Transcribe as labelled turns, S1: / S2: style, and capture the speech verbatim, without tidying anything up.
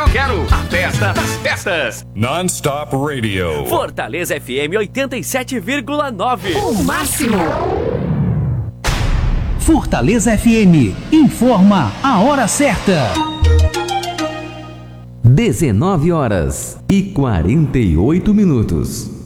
S1: quero a festa das festas.
S2: Non-Stop Radio.
S1: Fortaleza F M oitenta e sete vírgula nove.
S3: O máximo.
S4: Fortaleza F M informa a hora certa.
S5: dezenove horas e quarenta e oito minutos.